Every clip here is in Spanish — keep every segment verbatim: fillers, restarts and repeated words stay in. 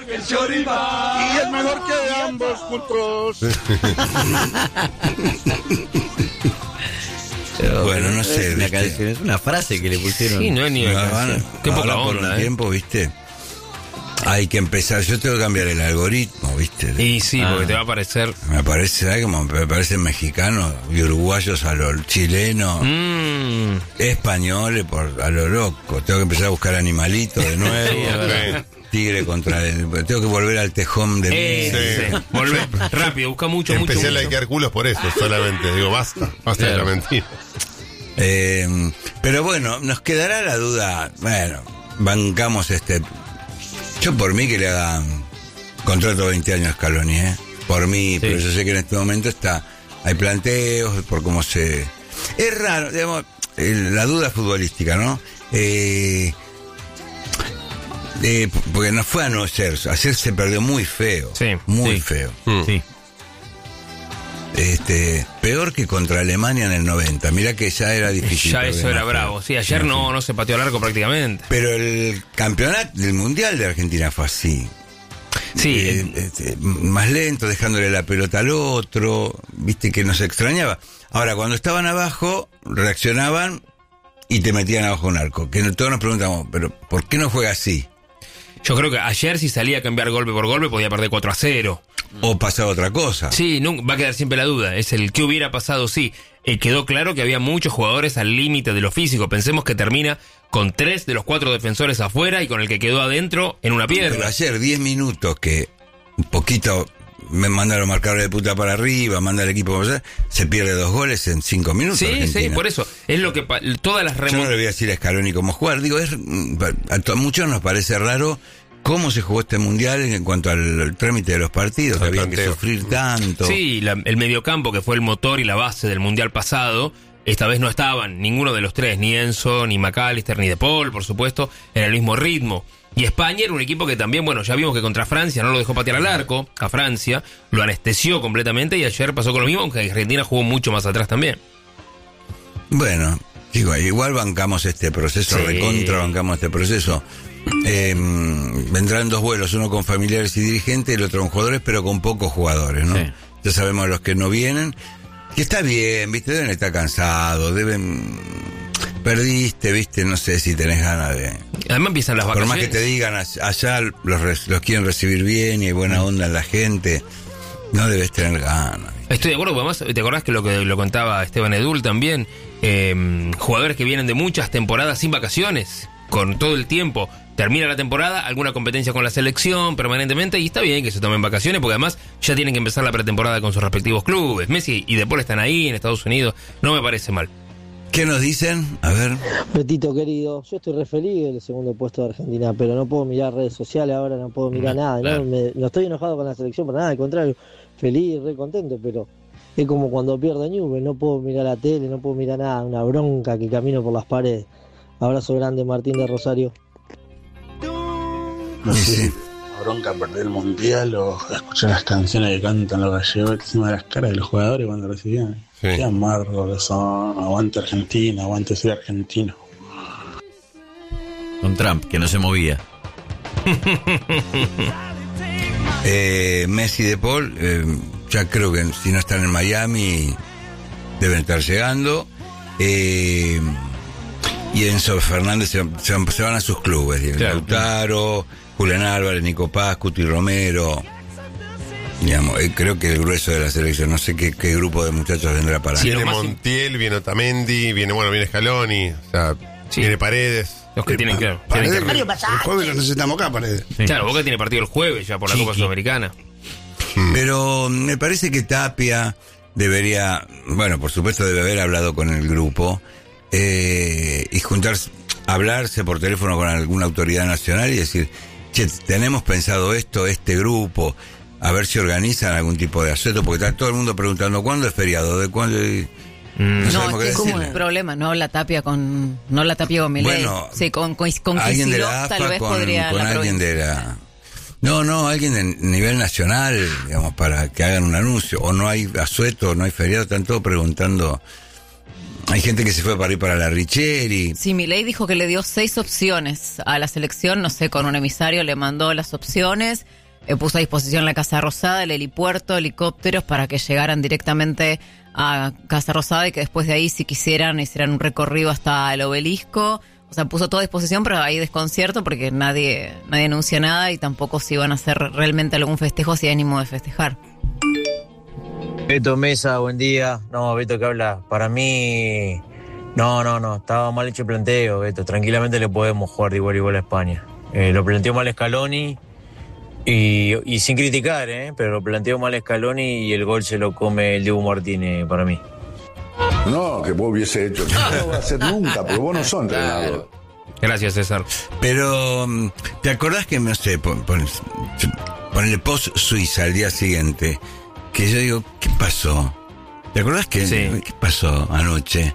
Y es mejor que ambos juntos. Bueno, no sé. Es una ¿viste? canción, es una frase que le pusieron. Sí, no es ni No, una van- canción. Qué poca ahora por onda, un ¿eh? tiempo, ¿viste? Hay que empezar. Yo tengo que cambiar el algoritmo, ¿viste? Y sí, Ah. porque te va a aparecer. Me parece, ¿sabes? Como me parecen mexicanos y uruguayos a lo chileno, Mmm. españoles por, a lo loco. Tengo que empezar a buscar animalitos de nuevo. Sí, es verdad. Tigre contra el. Tengo que volver al tejón de Eh, mí. sí. Volvé rápido, busca mucho, mucho. Empecé a mucho. likear culos por eso, solamente. Digo, basta, basta de la Claro. mentira. Eh, pero bueno, nos quedará la duda. Bueno, bancamos este. Yo por mí que le haga contrato veinte años a Scaloni, ¿eh? Por mí, Sí. pero yo sé que en este momento está. Hay planteos por cómo se. Es raro, digamos, el- la duda futbolística, ¿no? Eh, eh, porque no fue a no ser. Ayer se perdió muy feo. Sí, muy sí. feo. Mm. Sí. Este, peor que contra Alemania en el noventa. Mirá que ya era difícil. Ya perder eso era más bravo. feo. Sí, ayer no, no se pateó al arco prácticamente. Pero el campeonato del Mundial de Argentina fue así. Sí, Eh, eh, este, más lento, dejándole la pelota al otro, viste que nos extrañaba. Ahora, cuando estaban abajo, reaccionaban y te metían abajo un arco. Que todos nos preguntamos, pero ¿por qué no juega así? yo creo que ayer si salía a cambiar golpe por golpe podía perder cuatro a cero. O pasaba otra cosa. Sí, no, va a quedar siempre la duda. Es el que hubiera pasado, sí. Eh, quedó claro que había muchos jugadores al límite de lo físico. Pensemos que termina con tres de los cuatro defensores afuera y con el que quedó adentro en una Pero pierna. ayer, diez minutos que un poquito me mandan los marcadores de puta para arriba, manda el equipo para allá, se pierde dos goles en cinco minutos. Sí, sí, Argentina. por eso. Es lo que pa- todas las Yo no le remontadas. voy a decir a Scaloni cómo jugar. Digo, es, a, to- a muchos nos parece raro cómo se jugó este mundial en cuanto al, al trámite de los partidos, que Al había que planteo. sufrir tanto. Sí, la- el mediocampo que fue el motor y la base del mundial pasado. Esta vez no estaban ninguno de los tres, ni Enzo, ni McAllister, ni De Paul, por supuesto, en el mismo ritmo. Y España era un equipo que también, bueno, ya vimos que contra Francia no lo dejó patear al arco, a Francia, lo anestesió completamente y ayer pasó con lo mismo, aunque Argentina jugó mucho más atrás también. Bueno, digo, igual bancamos este proceso, Sí. recontra bancamos este proceso. Eh, vendrán dos vuelos, uno con familiares y dirigentes, el otro con jugadores, pero con pocos jugadores, ¿no? Sí. Ya sabemos los que no vienen, que está bien, viste, deben estar cansados, deben... Perdiste, viste, no sé si tenés ganas de... Además empiezan las Por vacaciones. más que te digan, allá los, res- los quieren recibir bien y hay buena onda en la gente, no debes tener ganas. Estoy de acuerdo, porque además, ¿te acordás que lo que lo contaba Esteban Edul también? Eh, jugadores que vienen de muchas temporadas sin vacaciones, con todo el tiempo. Termina la temporada, alguna competencia con la selección permanentemente, y está bien que se tomen vacaciones, porque además ya tienen que empezar la pretemporada con sus respectivos clubes. Messi y De Paul están ahí en Estados Unidos, no me parece mal. ¿Qué nos dicen? A ver. Betito querido, yo estoy re feliz del segundo puesto de Argentina, pero no puedo mirar redes sociales ahora, no puedo mirar No, nada, claro. ¿no? Me- no estoy enojado con la selección para nada, al contrario, feliz, re contento, pero es como cuando pierdo Newell, no puedo mirar la tele, no puedo mirar nada, una bronca que camino por las paredes. Abrazo grande, Martín de Rosario. No Sí, sé sí. si la bronca perder el mundial o escuchar las canciones que cantan los gallegos encima de las caras de los jugadores cuando recibían. Sí. Qué amargo que son, aguante Argentina, aguante ser argentino. Con Trump, que no se movía. Eh, Messi y De Paul, eh, ya creo que si no están en Miami, deben estar llegando. Eh, y Enzo Fernández se, se- se van a sus clubes. digamos. Claro. Lautaro, Julián Álvarez, Nico Paz, Cuti Romero. Digamos, eh, creo que el grueso de la selección, no sé qué, qué grupo de muchachos vendrá para Sí, ahí. lo Viene más im- Montiel, viene Otamendi, viene, bueno, viene Scaloni, o sea, Sí. viene Paredes. Los que tienen que... tienen que- Paredes, el jueves lo necesitamos acá, Paredes. Claro, Boca tiene partido el jueves ya por la Chiqui. Copa Sudamericana. Pero me parece que Tapia debería, bueno, por supuesto debe haber hablado con el grupo eh, y juntarse, hablarse por teléfono con alguna autoridad nacional y decir, che, tenemos pensado esto, este grupo, a ver si organizan algún tipo de asueto, porque está todo el mundo preguntando cuándo es feriado, de cuándo... y- Mm. No sabemos No, qué es como decirle. un problema, no la tapia con no la tapia con Milei. Bueno, sí, con, con, con alguien de Kicillof la tal AFA vez con, podría con la alguien provincia. de la... No, no, alguien de nivel nacional, digamos, para que hagan un anuncio. O no hay asueto, no hay feriado, están todos preguntando hay gente que se fue para ir para la Richeri. Sí, Milei dijo que le dio seis opciones a la selección, no sé, con un emisario le mandó las opciones, eh, puso a disposición la Casa Rosada, el helipuerto, helicópteros para que llegaran directamente a Casa Rosada y que después de ahí, si quisieran, hicieran un recorrido hasta el obelisco. O sea, puso todo a disposición, pero hay desconcierto porque nadie, nadie anuncia nada y tampoco si van a hacer realmente algún festejo si hay ánimo de festejar. Beto Mesa, buen día. No, Beto que habla. Para mí, no, no, no. Estaba mal hecho el planteo, Beto. Tranquilamente le podemos jugar de igual a igual a España. Eh, lo planteó mal Scaloni y, y sin criticar, ¿eh? Pero lo planteó mal Scaloni y el gol se lo come el Dibu Martínez para mí. No, que vos hubiese hecho. No lo va a hacer nunca, porque vos no sos entrenador. Gracias, César. Pero, ¿te acordás que, no sé, pon, pon, ponele post Suiza al día siguiente? Que yo digo, ¿qué pasó? ¿Te acordás que Sí. qué pasó anoche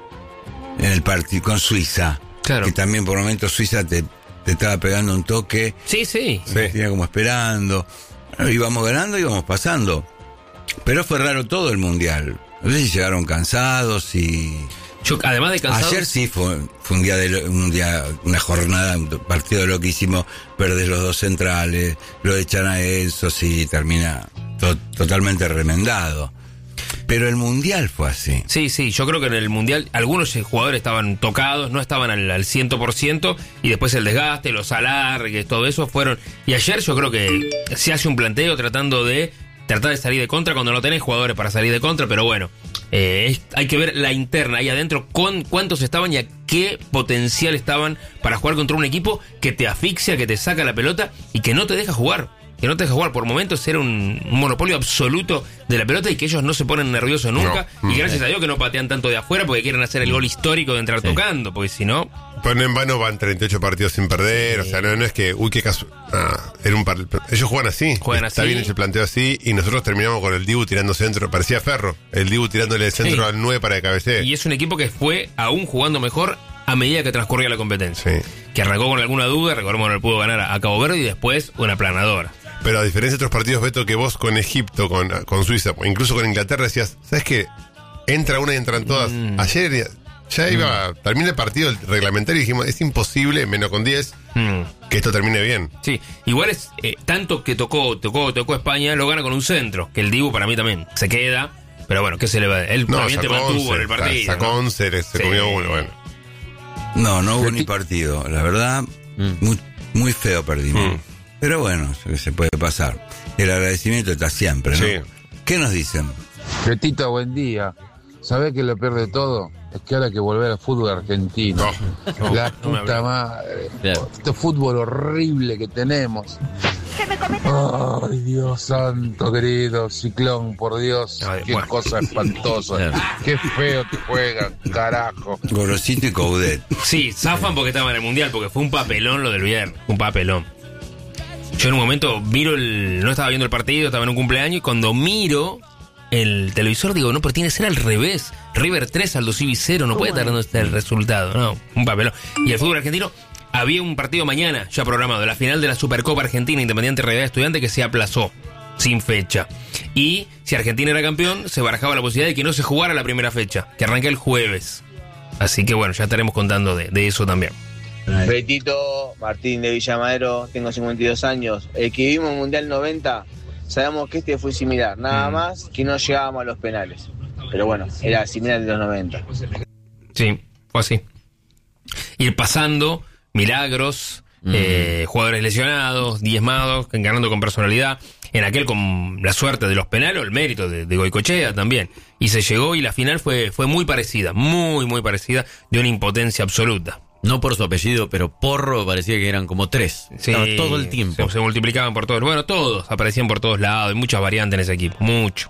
en el partido con Suiza? Claro. Que también por momentos Suiza te, te estaba pegando un toque. Sí, sí. Tenía como esperando. Bueno, íbamos ganando, íbamos pasando. Pero fue raro todo el mundial. No sé si llegaron cansados y... Yo, además de cansados... Ayer sí fue, fue un día de lo- un día, una jornada, un partido loquísimo, perdés los dos centrales, lo echan a eso, sí, termina to- totalmente remendado. Pero el mundial fue así. Sí, sí, yo creo que en el Mundial algunos jugadores estaban tocados, no estaban al, al cien por ciento, y después el desgaste, los alargues, todo eso fueron... Y ayer yo creo que se hace un planteo tratando de tratar de salir de contra cuando no tenés jugadores para salir de contra, pero bueno, eh, es- hay que ver la interna ahí adentro, con cuántos estaban y a qué potencial estaban para jugar contra un equipo que te asfixia, que te saca la pelota y que no te deja jugar. Que no te deja jugar. Por momentos era un, un monopolio absoluto de la pelota y que ellos no se ponen nerviosos nunca. No. Y gracias a Dios que no patean tanto de afuera porque quieren hacer el gol histórico de entrar tocando, porque si no... Pero en vano van treinta y ocho partidos sin perder, Sí. o sea, no, no es que, uy, qué caso. Ah, era un par... Ellos juegan así. Juegan Está así. bien hecho el planteo así, y nosotros terminamos con el Dibu tirando centro, parecía Ferro, el Dibu tirándole el centro Sí. al nueve para que cabecee. Y es un equipo que fue aún jugando mejor a medida que transcurría la competencia. Sí. Que arrancó con alguna duda, recordemos que no pudo ganar a, a Cabo Verde y después una aplanadora. Pero a diferencia de otros partidos, Beto, que vos con Egipto, con, con Suiza, o incluso con Inglaterra, decías, ¿sabes qué? Entra una y entran todas. Mm. Ayer ya, ya iba, termina el partido el reglamentario y dijimos, es imposible, menos con diez, Mm. que esto termine bien. Sí, igual es eh, tanto que tocó, tocó, tocó España, lo gana con un centro, que el Dibu para mí también se queda, pero bueno, ¿qué se le va a Él No, obviamente sacó mantuvo once, en el partido. sacó ¿no? once, le- se Sí. comió uno, bueno. No, no hubo ni partido. La verdad, muy, muy feo perdimos. Mm. Pero bueno, se- se puede pasar. El agradecimiento está siempre, ¿no? Sí. ¿Qué nos dicen? Betito, buen día. ¿Sabés que lo peor de todo? Es que ahora hay que volver al fútbol argentino. No, La no me puta hables. madre. Claro. Este fútbol horrible que tenemos. Ay, Dios santo, querido. Ciclón, por Dios. Ay, Qué bueno. cosa espantosa. Claro. Qué feo te juegan, carajo. Gorosito y Coudet. Sí, zafan porque estaban en el Mundial, porque fue un papelón lo del viernes, un papelón. Yo en un momento miro el... No estaba viendo el partido, estaba en un cumpleaños, y cuando miro el televisor digo, no, pero tiene que ser al revés. River tres, Aldo Civi cero, no puede estar dando este resultado, no, un papelón. Y el fútbol argentino, había un partido mañana ya programado, la final de la Supercopa Argentina Independiente Realidad Estudiante, que se aplazó sin fecha. Y si Argentina era campeón, se barajaba la posibilidad de que no se jugara la primera fecha, que arranca el jueves. Así que bueno, ya estaremos contando de, de eso también. Betito, Martín de Villamadero, tengo cincuenta y dos años. El que vimos en Mundial noventa, sabemos que este fue similar, nada Mm. más que no llegábamos a los penales. Pero bueno, era similar de los noventa. Sí, fue así. Ir pasando, milagros, Mm. eh, jugadores lesionados, diezmados, ganando con personalidad. En aquel con la suerte de los penales, o el mérito de, de Goicoechea también. Y se llegó y la final fue, fue muy parecida, muy, muy parecida, de una impotencia absoluta. No por su apellido, pero Porro parecía que eran como tres. Sí, Estaba todo el tiempo. Se, se multiplicaban por todos. Bueno, todos aparecían por todos lados. Hay muchas variantes en ese equipo, mucho.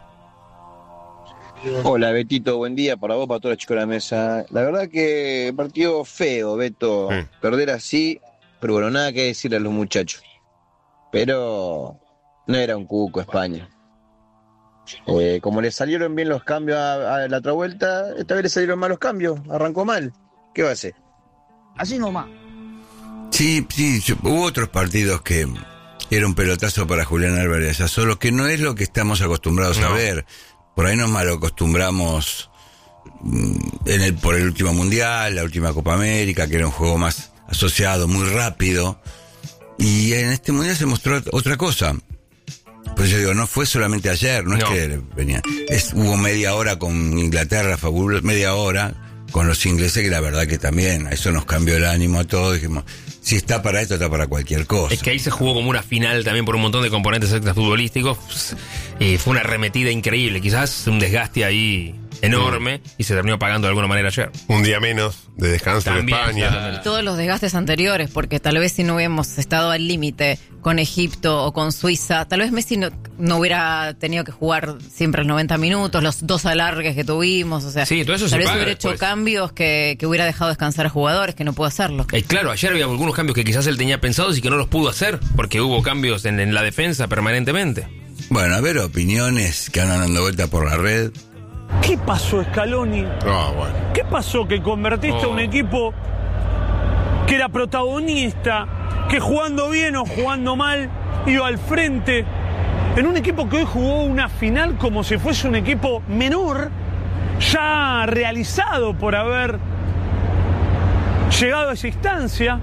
Hola Betito, buen día para vos, para todos los chicos de la mesa. La verdad que partido feo, Beto. Sí. Perder así, pero bueno, nada que decirle a los muchachos. Pero no era un cuco España. Eh, como le salieron bien los cambios a, a la otra vuelta, esta vez le salieron mal los cambios, arrancó mal. ¿Qué va a hacer? Así nomás. Sí, sí, yo- hubo otros partidos que era un pelotazo para Julián Álvarez allá, solo que no es lo que estamos acostumbrados a No. ver. Por ahí nos mal acostumbramos en el, por el último Mundial, la última Copa América, que era un juego más asociado, muy rápido. Y en este Mundial se mostró otra cosa. Pues yo digo, no fue solamente ayer, no, no. es que venía. Es, hubo media hora con Inglaterra, fabulosa, media hora con los ingleses, que la verdad que también, eso nos cambió el ánimo a todos. Dijimos, si está para esto, está para cualquier cosa. Es que ahí se jugó como una final también por un montón de componentes extrafutbolísticos. Y fue una arremetida increíble, quizás un desgaste ahí enorme, y se terminó pagando de alguna manera ayer. Un día menos de descanso en España. Y todos los desgastes anteriores, porque tal vez si no hubiéramos estado al límite con Egipto o con Suiza, tal vez Messi no, no hubiera tenido que jugar siempre los noventa minutos, los dos alargues que tuvimos, o sea, sí, todo eso tal vez se hubiera paga hecho después. cambios que, que hubiera dejado descansar a jugadores, que no pudo hacerlo. Eh, claro, ayer había algunos cambios que quizás él tenía pensados y que no los pudo hacer, porque hubo cambios en, en la defensa permanentemente. Bueno, a ver, opiniones que andan dando vuelta por la red. ¿Qué pasó, Scaloni? Oh, bueno. ¿Qué pasó que convertiste Oh. a un equipo que era protagonista, que jugando bien o jugando mal iba al frente, en un equipo que hoy jugó una final como si fuese un equipo menor, ya realizado por haber llegado a esa instancia?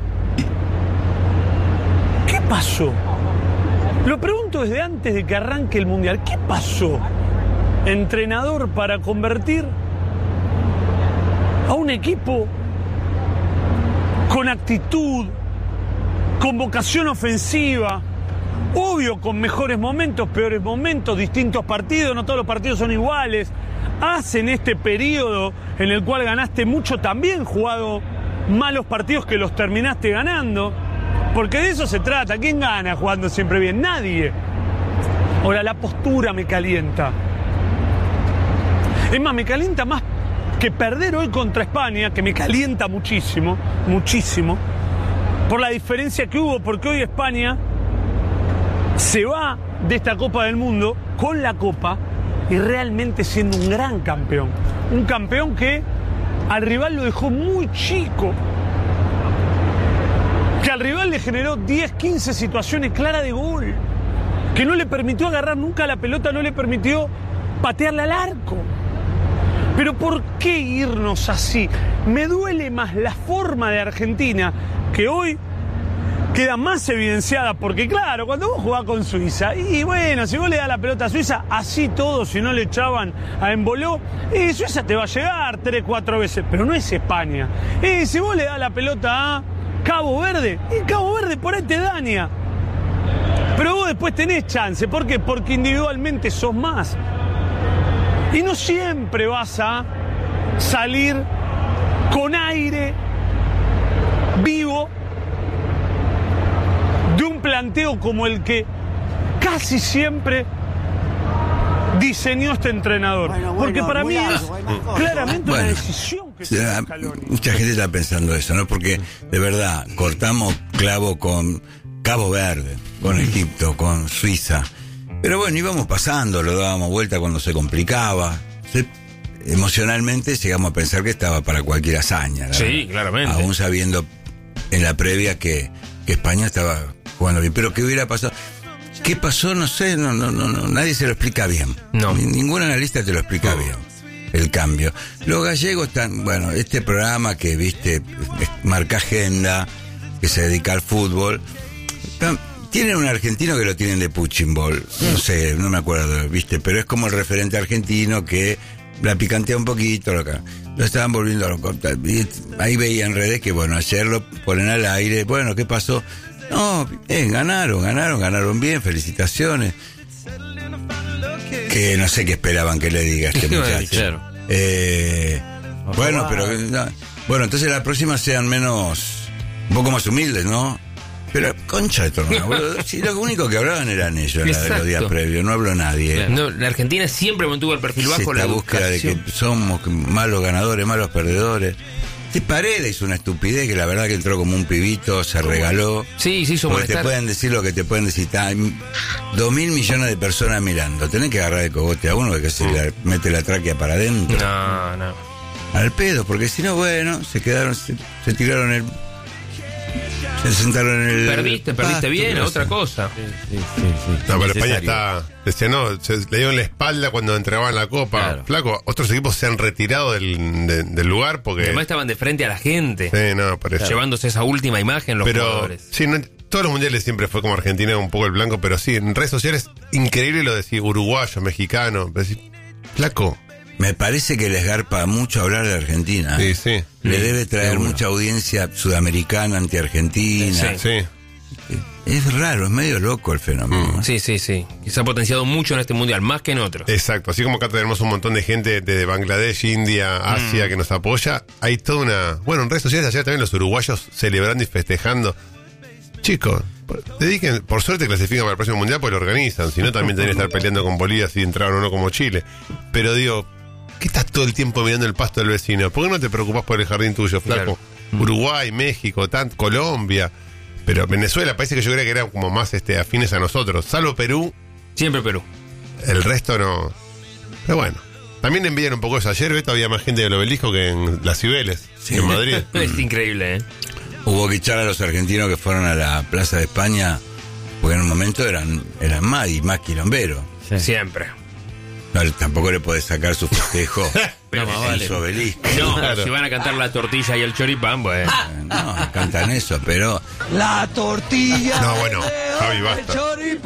¿Qué pasó? Lo pregunto desde antes de que arranque el Mundial. ¿Qué pasó? Entrenador para convertir a un equipo con actitud, con vocación ofensiva, obvio con mejores momentos, peores momentos, distintos partidos, no todos los partidos son iguales. Has en este periodo en el cual ganaste mucho también jugado malos partidos que los terminaste ganando, porque de eso se trata. ¿Quién gana jugando siempre bien? Nadie. Ahora, la postura me calienta. Es más, me calienta más que perder hoy contra España, que me calienta muchísimo, muchísimo, por la diferencia que hubo, porque hoy España se va de esta Copa del Mundo con la Copa y realmente siendo un gran campeón. Un campeón que al rival lo dejó muy chico, que al rival le generó diez, quince situaciones claras de gol, que no le permitió agarrar nunca la pelota, no le permitió patearla al arco. Pero ¿por qué irnos así? Me duele más la forma de Argentina, que hoy queda más evidenciada, porque claro, cuando vos jugás con Suiza, y bueno, si vos le das la pelota a Suiza, así todo, si no le echaban a Emboló, y Suiza te va a llegar tres, cuatro veces, pero no es España. Y si vos le das la pelota a Cabo Verde, y Cabo Verde por ahí te daña. Pero vos después tenés chance, ¿por qué? Porque individualmente sos más. Y no siempre vas a salir con aire vivo de un planteo como el que casi siempre diseñó este entrenador. Bueno, bueno, porque para mí es claramente bueno, una decisión que se mucha gente está pensando eso, ¿no? Porque de verdad cortamos clavo con Cabo Verde, con Egipto, con Suiza. Pero bueno, íbamos pasando, lo dábamos vuelta cuando se complicaba. Se, emocionalmente llegamos a pensar que estaba para cualquier hazaña. Sí, claramente. Aún sabiendo en la previa que, que España estaba jugando bien. Pero ¿qué hubiera pasado? ¿Qué pasó? No sé, no, no, no, no nadie se lo explica bien. No. Ni, ningún analista te lo explica no. bien, el cambio. Los gallegos están, bueno, este programa que, viste, marca agenda, que se dedica al fútbol, están, tienen un argentino que lo tienen de punching ball, no sé, no me acuerdo, viste, pero es como el referente argentino que la picantea un poquito, lo, lo estaban volviendo a lo cortar. Ahí veía en redes que, bueno, ayer lo ponen al aire, bueno, ¿qué pasó? No, bien, ganaron, ganaron, ganaron bien, felicitaciones. Que no sé qué esperaban que le diga a este muchacho. Claro. Eh, bueno, pero, no, bueno, entonces la próxima sean menos, un poco más humildes, ¿no? Pero, concha de tornado, boludo. Si lo único que hablaban eran ellos la, los días previos, no habló nadie. No, la Argentina siempre mantuvo el perfil bajo. Esta la búsqueda de que somos malos ganadores, malos perdedores. Este Paredes hizo una estupidez que la verdad que entró como un pibito, se regaló. Sí, sí, hizo Porque molestar. te pueden decir lo que te pueden decir. Hay dos mil millones de personas mirando. Tenés que agarrar el cogote a uno que se le mete la tráquea para adentro. No, no. Al pedo, porque si no, bueno, se quedaron, se, se tiraron el... Se sentaron en el. Perdiste, perdiste pasto, bien, pero otra sí. cosa. Sí, sí, sí, sí. No, pero España Necesario. está. Decía, no, se, le dio en la espalda cuando entregaban la copa. Claro. Flaco, otros equipos se han retirado del, de- del lugar porque. Además estaban de frente a la gente, Sí, no, parece. llevándose esa última imagen los Pero, jugadores. sí, no- todos los mundiales siempre fue como Argentina, un poco el blanco, pero sí, en redes sociales, increíble lo de decir uruguayo, mexicano. Pero decir, flaco. Me parece que les garpa mucho hablar de Argentina. Sí, sí. Le debe traer Seguro. mucha audiencia sudamericana, anti-argentina. Sí. Es raro, es medio loco el fenómeno. Mm. Sí, sí, sí. Y se ha potenciado mucho en este mundial, más que en otros. Exacto, así como acá tenemos un montón de gente de Bangladesh, India, Asia que nos apoya, hay toda una... Bueno, en redes sociales ayer también los uruguayos celebrando y festejando. Chicos, por- dediquen, por suerte clasifican para el próximo mundial porque lo organizan, si no también tendrían que estar peleando con Bolivia si entraron o no como Chile. Pero digo, ¿qué estás todo el tiempo mirando el pasto del vecino? ¿Por qué no te preocupas por el jardín tuyo, flaco? Claro. Uruguay, México, tan, Colombia... Pero Venezuela parece que yo creía que eran como más este, afines a nosotros. Salvo Perú, Siempre Perú. el resto no. Pero bueno. También envían un poco eso. Ayer Beto había más gente del Obelisco que en las Cibeles, Sí. en Madrid. Es increíble, ¿eh? Hubo que echar a los argentinos que fueron a la Plaza de España, porque en un momento eran, eran más y más quilomberos. Sí. Siempre. No, tampoco le podés sacar su festejo Pero en más vale. su obelisco. No, Claro. si van a cantar la tortilla y el choripán, pues. No, cantan eso, pero La tortilla. No, bueno, Javi, basta.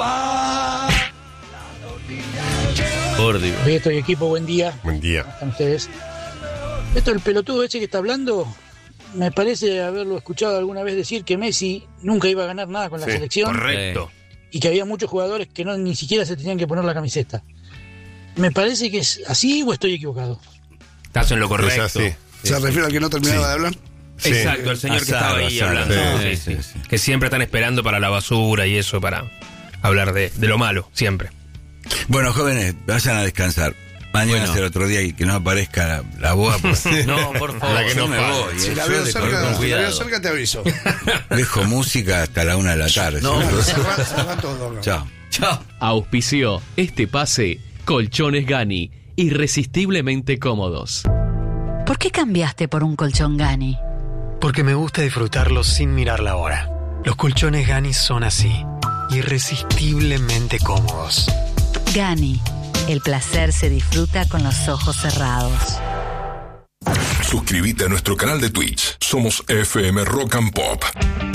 Por Dios. Beto y equipo, buen día. Buen día. ¿Cómo están ustedes? Beto, el pelotudo ese que está hablando, me parece haberlo escuchado alguna vez decir que Messi nunca iba a ganar nada con la Sí, selección Correcto. y que había muchos jugadores que no ni siquiera se tenían que poner la camiseta. Me parece que es así o estoy equivocado. Estás en lo Es correcto. así. ¿Se refiere al que no terminaba Sí. de hablar? Sí. Exacto, el señor que Azar, estaba ahí azar, hablando. sí, Sí, sí. sí, sí. Que siempre están esperando para la basura y eso, para hablar de, de lo malo, siempre. bueno, jóvenes, vayan a descansar. Mañana Bueno. será otro día y que no aparezca la, la boa. Pues, No, por favor. La que yo no me falla. voy. Si eh, la yo veo de- cerca, con si la veo cuidado. cerca te aviso. dejo música hasta la una de la tarde. No, ¿sí? no. Cerrá- cerrá todo, ¿no? Chao. Chao. Auspició este pase Colchones Gani, irresistiblemente cómodos. ¿Por qué cambiaste por un colchón Gani? Porque me gusta disfrutarlo sin mirar la hora. Los colchones Gani son así, irresistiblemente cómodos. Gani, el placer se disfruta con los ojos cerrados. Suscríbete a nuestro canal de Twitch. Somos F M Rock and Pop.